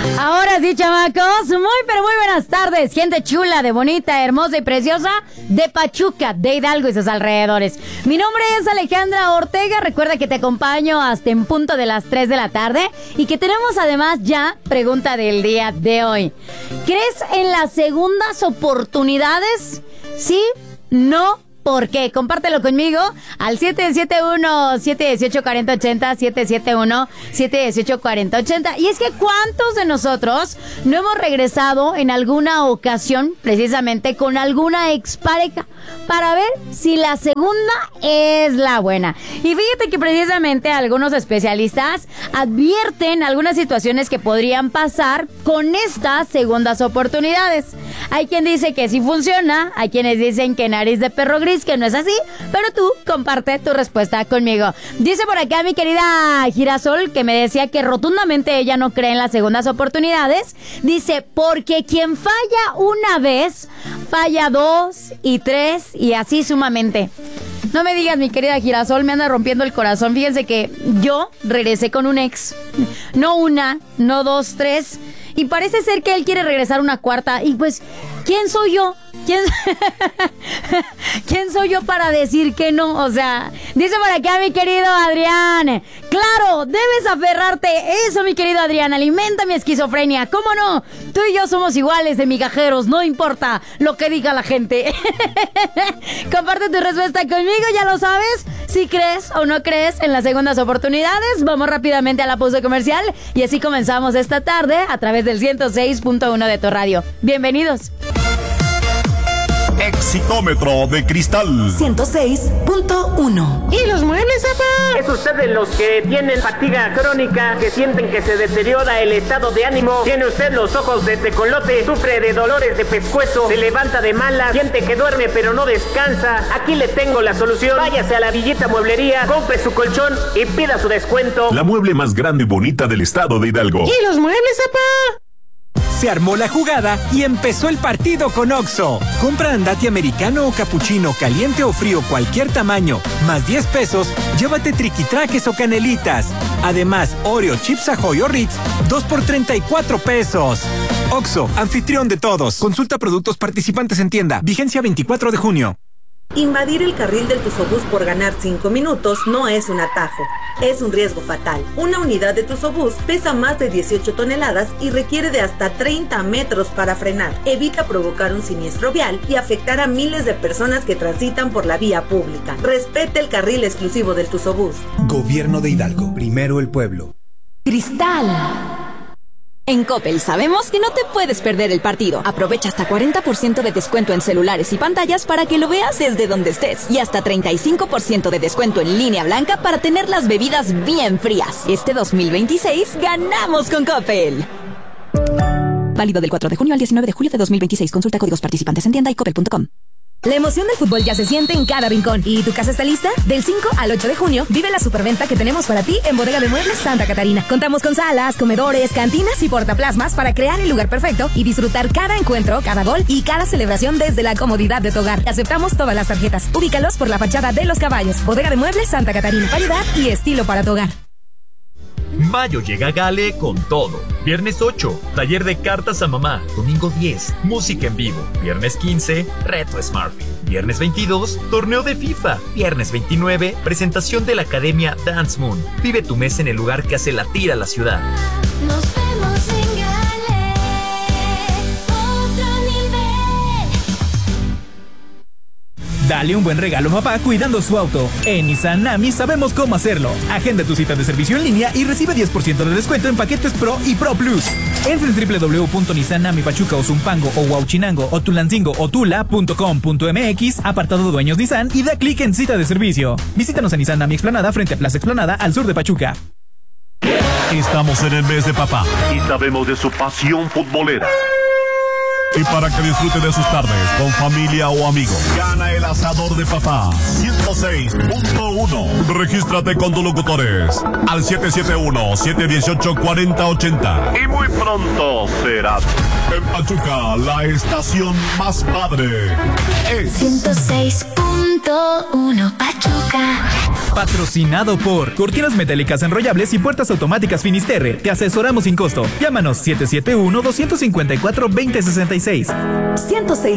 Ahora sí, chamacos, muy pero muy buenas tardes, gente chula, de bonita, hermosa y preciosa, de Pachuca, de Hidalgo y sus alrededores. Mi nombre es Alejandra Ortega, recuerda que te acompaño hasta en punto de las 3 de la tarde y que tenemos además ya pregunta del día de hoy. ¿Crees en las segundas oportunidades? ¿Sí? ¿No? ¿Por qué? Compártelo conmigo al 771-718-4080, 771-718-4080. Y es que ¿cuántos de nosotros no hemos regresado en alguna ocasión, precisamente con alguna expareja, para ver si la segunda es la buena? Y fíjate que precisamente algunos especialistas advierten algunas situaciones que podrían pasar con estas segundas oportunidades. Hay quien dice que sí funciona, hay quienes dicen que nariz de perro gris, que no es así, pero tú comparte tu respuesta conmigo. Dice por acá mi querida Girasol, que me decía que rotundamente ella no cree en las segundas oportunidades. Dice, porque quien falla una vez, falla 2 y 3 y así sumamente. No me digas, mi querida Girasol, me anda rompiendo el corazón. Fíjense que yo regresé con un ex. No una, no 2, 3. Y parece ser que él quiere regresar una cuarta. Y pues, ¿quién soy yo? ¿Quién soy yo para decir que no? O sea, dice por acá mi querido Adrián, claro, debes aferrarte. Eso, mi querido Adrián, alimenta mi esquizofrenia. ¿Cómo no? Tú y yo somos iguales de migajeros, no importa lo que diga la gente. Comparte tu respuesta conmigo, ya lo sabes. Si crees o no crees en las segundas oportunidades. Vamos rápidamente a la pausa comercial y así comenzamos esta tarde a través del 106.1 de tu radio. Bienvenidos. Exitómetro de cristal 106.1. ¿Y los muebles, papá? ¿Es usted de los que tienen fatiga crónica, que sienten que se deteriora el estado de ánimo? ¿Tiene usted los ojos de tecolote? ¿Sufre de dolores de pescuezo? ¿Se levanta de malas? ¿Siente que duerme pero no descansa? Aquí le tengo la solución. Váyase a la Villita Mueblería, compre su colchón y pida su descuento. La mueble más grande y bonita del estado de Hidalgo. ¿Y los muebles, papá? Se armó la jugada y empezó el partido con Oxxo. Compra andati americano o capuchino, caliente o frío, cualquier tamaño, más 10 pesos, llévate triquitraques o canelitas. Además, Oreo, Chips Ahoy o Ritz, 2 por 34 pesos. Oxxo, anfitrión de todos. Consulta productos participantes en tienda. Vigencia 24 de junio. Invadir el carril del Tusobús por ganar 5 minutos no es un atajo, es un riesgo fatal. Una unidad de Tusobús pesa más de 18 toneladas y requiere de hasta 30 metros para frenar. Evita provocar un siniestro vial y afectar a miles de personas que transitan por la vía pública. Respete el carril exclusivo del Tusobús. Gobierno de Hidalgo, primero el pueblo. Cristal. En Coppel sabemos que no te puedes perder el partido. Aprovecha hasta 40% de descuento en celulares y pantallas para que lo veas desde donde estés. Y hasta 35% de descuento en línea blanca para tener las bebidas bien frías. Este 2026 ganamos con Coppel. Válido del 4 de junio al 19 de julio de 2026. Consulta códigos participantes en tienda y coppel.com. La emoción del fútbol ya se siente en cada rincón. ¿Y tu casa está lista? Del 5 al 8 de junio, vive la superventa que tenemos para ti en Bodega de Muebles Santa Catarina. Contamos con salas, comedores, cantinas y portaplasmas para crear el lugar perfecto y disfrutar cada encuentro, cada gol y cada celebración desde la comodidad de tu hogar. Aceptamos todas las tarjetas. Ubícalos por la fachada de Los Caballos. Bodega de Muebles Santa Catarina. Variedad y estilo para tu hogar. Mayo llega a Gale con todo. Viernes 8, taller de cartas a mamá. Domingo 10, música en vivo. Viernes 15, reto Smartfit. Viernes 22, torneo de FIFA. Viernes 29, presentación de la Academia Dance Moon. Vive tu mes en el lugar que hace latir a la ciudad. Nos vemos en Gale, otro nivel. Dale un buen regalo a papá cuidando su auto. En Nissan Nami sabemos cómo hacerlo. Agenda tu cita de servicio en línea y recibe 10% de descuento en paquetes Pro y Pro Plus. Entra en www.nissannami Pachuca o Zumpango o Huauchinango o Tulancingo o Tula.com.mx, apartado dueños Nissan, y da clic en cita de servicio. Visítanos en Nissan Nami Explanada frente a Plaza Explanada al sur de Pachuca. Estamos en el mes de papá y sabemos de su pasión futbolera. Y para que disfrute de sus tardes con familia o amigos, gana el asador de papá 106.1. Regístrate con tus locutores al 771-718-4080. Y muy pronto será en Pachuca la estación más padre. Es 106.1. 100.1 Pachuca. Patrocinado por Cortinas Metálicas Enrollables y Puertas Automáticas Finisterre. Te asesoramos sin costo. Llámanos 771-254-2066. 106.